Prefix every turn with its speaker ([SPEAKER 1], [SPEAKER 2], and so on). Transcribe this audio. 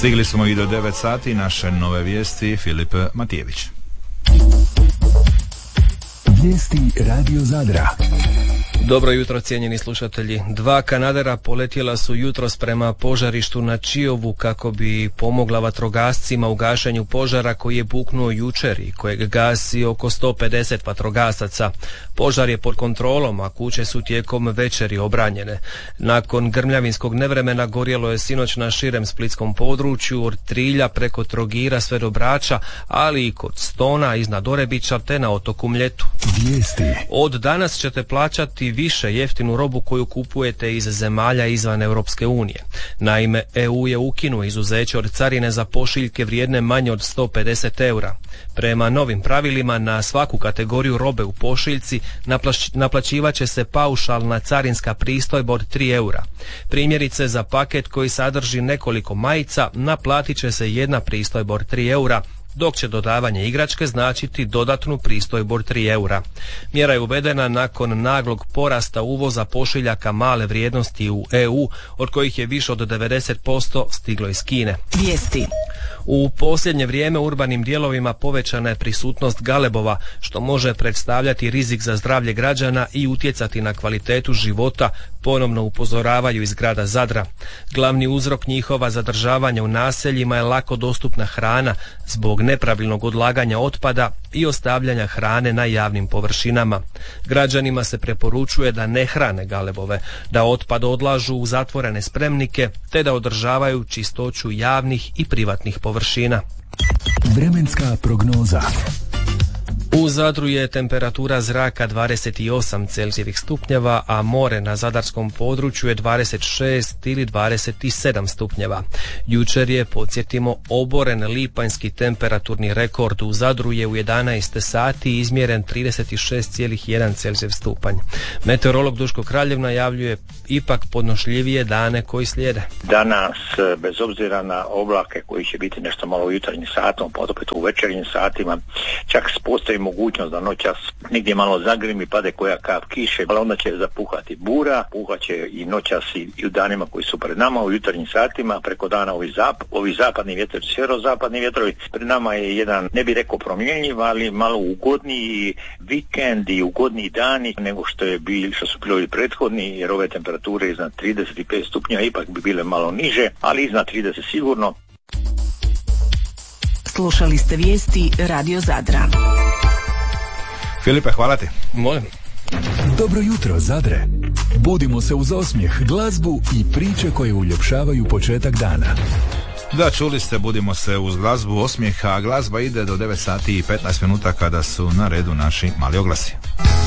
[SPEAKER 1] Stigli smo i do 9 sati, naše nove vijesti, Filip Matijević.
[SPEAKER 2] Vijesti Radio Zadra.
[SPEAKER 3] Dobro jutro, cijenjeni slušatelji. 2 kanadera poletjela su jutros prema požarištu na Čiovu kako bi pomogla vatrogascima u gašenju požara koji je buknuo jučer i kojeg gasi oko 150 vatrogasaca. Požar je pod kontrolom, a kuće su tijekom večeri obranjene. Nakon grmljavinskog nevremena gorjelo je sinoć na širem splitskom području od Trilja preko Trogira sve do Brača, ali i kod Stona iznad Orebića te na otoku Mljetu.
[SPEAKER 2] Vijesti.
[SPEAKER 3] Od danas ćete plaćati više jeftinu robu koju kupujete iz zemalja izvan Europske unije. Naime, EU je ukinuo izuzeće od carine za pošiljke vrijedne manje od 150 eura. Prema novim pravilima na svaku kategoriju robe u pošiljci naplaćivat će se paušalna carinska pristojba od 3 eura. Primjerice, za paket koji sadrži nekoliko majica naplatit će se jedna pristojba od 3 eura, dok će dodavanje igračke značiti dodatnu pristojbu od 3 eura. Mjera je uvedena nakon naglog porasta uvoza pošiljaka male vrijednosti u EU, od kojih je više od 90% stiglo iz Kine.
[SPEAKER 4] Vijesti.
[SPEAKER 3] U posljednje vrijeme u urbanim dijelovima povećana je prisutnost galebova, što može predstavljati rizik za zdravlje građana i utjecati na kvalitetu života, ponovno upozoravaju iz grada Zadra. Glavni uzrok njihova zadržavanja u naseljima je lako dostupna hrana zbog nepravilnog odlaganja otpada i ostavljanja hrane na javnim površinama. Građanima se preporučuje da ne hrane galebove, da otpad odlažu u zatvorene spremnike te da održavaju čistoću javnih i privatnih površina.
[SPEAKER 2] Vremenska prognoza.
[SPEAKER 3] U Zadru je temperatura zraka 28 Celzijevih stupnjeva, a more na zadarskom području je 26 ili 27 stupnjeva. Jučer je, podsjetimo, oboren lipanjski temperaturni rekord. U Zadru je u 11 sati izmjeren 36,1 Celzijev stupanj. Meteorolog Duško Kraljev najavljuje ipak podnošljivije dane koji slijede.
[SPEAKER 5] Danas, bez obzira na oblake koji će biti nešto malo u jutarnjim satima, pa opet u večernjim satima, čak postoji mogućnost da noćas negdje malo zagrimi, pade koja kap kiše, ali onda će zapuhati bura, puhaće i noćas i u danima koji su pred nama, u jutarnjim satima, preko dana ovi zapadni vjetrovi, sjeverozapadni vjetrovi. Pred nama je jedan, ne bih rekao promjenjiv, ali malo ugodniji vikend i ugodniji dani nego što su bili prethodni, jer ove temperature iznad 35 stupnjeva ipak bi bile malo niže, ali iznad 30 sigurno.
[SPEAKER 4] Slušali ste vijesti Radio Zadra.
[SPEAKER 1] Filipe, hvala ti.
[SPEAKER 3] Molim.
[SPEAKER 2] Dobro jutro, Zadre. Budimo se uz osmijeh, glazbu i priče koje uljepšavaju početak dana.
[SPEAKER 1] Da, čuli ste, budimo se uz glazbu, osmijeha, a glazba ide do 9 sati i 15 minuta kada su na redu naši mali oglasi.